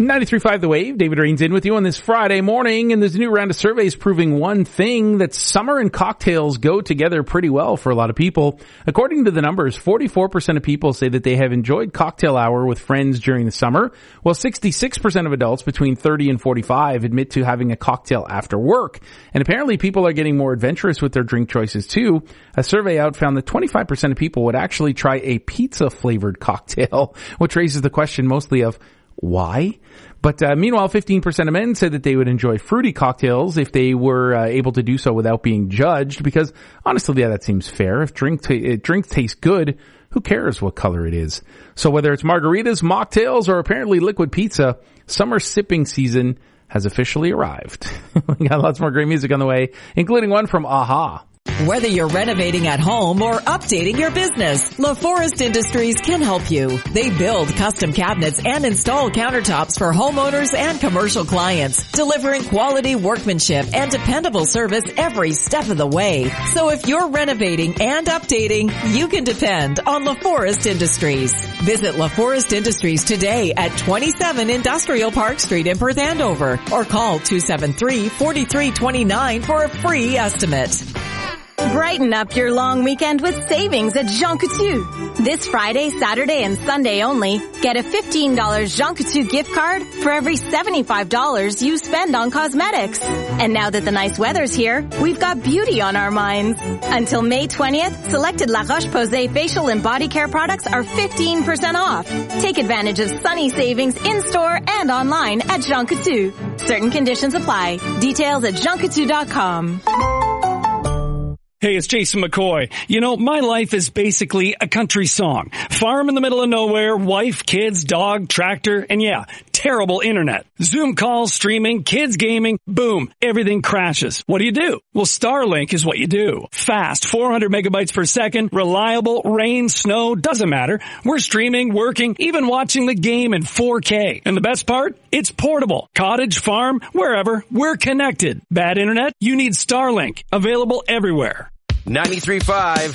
93.5 The Wave. David Rains in with you on this Friday morning, and there's a new round of surveys proving one thing, that summer and cocktails go together pretty well for a lot of people. According to the numbers, 44% of people say that they have enjoyed cocktail hour with friends during the summer, while 66% of adults between 30 and 45 admit to having a cocktail after work. And apparently people are getting more adventurous with their drink choices too. A survey out found that 25% of people would actually try a pizza-flavored cocktail, which raises the question mostly of why? But meanwhile, 15% of men said that they would enjoy fruity cocktails if they were able to do so without being judged, because honestly, yeah, that seems fair. If drink tastes good, who cares what color it is? So whether it's margaritas, mocktails, or apparently liquid pizza, summer sipping season has officially arrived. We got lots more great music on the way, including one from Aha. Whether you're renovating at home or updating your business, LaForest Industries can help you. They build custom cabinets and install countertops for homeowners and commercial clients, delivering quality workmanship and dependable service every step of the way. So if you're renovating and updating, you can depend on LaForest Industries. Visit LaForest Industries today at 27 Industrial Park Street in Perth Andover, or call 273-4329 for a free estimate. Brighten up your long weekend with savings at Jean Coutu. This Friday, Saturday, and Sunday only, get a $15 Jean Coutu gift card for every $75 you spend on cosmetics. And now that the nice weather's here, we've got beauty on our minds. Until May 20th, selected La Roche-Posay facial and body care products are 15% off. Take advantage of sunny savings in-store and online at Jean Coutu. Certain conditions apply. Details at jeancoutu.com. Hey, it's Jason McCoy. You know, my life is basically a country song. Farm in the middle of nowhere, wife, kids, dog, tractor, and yeah, terrible internet. Zoom calls, streaming, kids gaming, boom, everything crashes. What do? Well, Starlink is what you do. Fast, 400 megabytes per second, reliable, rain, snow, doesn't matter. We're streaming, working, even watching the game in 4K. And the best part? It's portable. Cottage, farm, wherever, we're connected. Bad internet? You need Starlink. Available everywhere. 93.5